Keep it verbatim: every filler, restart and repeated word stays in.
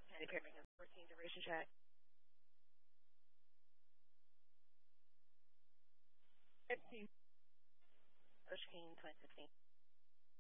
Patty Perry, fourteen duration check. fifteen. Ocean King, twenty fifteen.